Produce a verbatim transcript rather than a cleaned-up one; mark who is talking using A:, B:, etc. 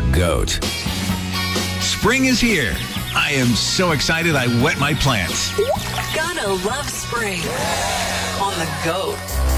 A: GOAT. Spring is here. I am so excited I wet my plants.
B: Gotta love spring on the GOAT.